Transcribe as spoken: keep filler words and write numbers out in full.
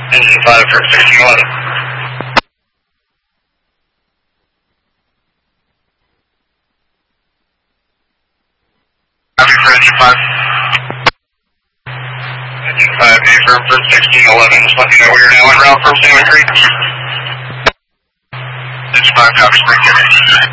Engine five for sixteen eleven. Copy for engine five. Engine five, A firm for sixteen eleven. Just let me know where you're now en route from Salmon Creek. Engine five, copy, spring ticket.